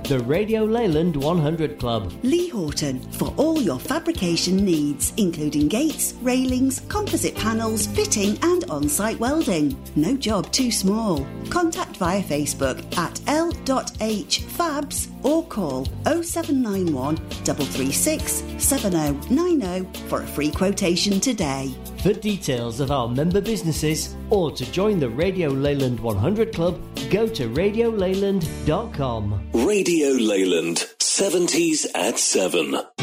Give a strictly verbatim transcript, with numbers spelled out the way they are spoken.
The Radio Leyland one hundred Club. Lee Horton, for all your fabrication needs, including gates, railings, composite panels, fitting and on-site welding. No job too small. Contact via Facebook at l dot h fabs or call oh seven nine one, three three six, seven oh nine oh for a free quotation today. For details of our member businesses or to join the Radio Leyland one hundred Club, go to radio leyland dot com. Radio Leyland, seventies at seven.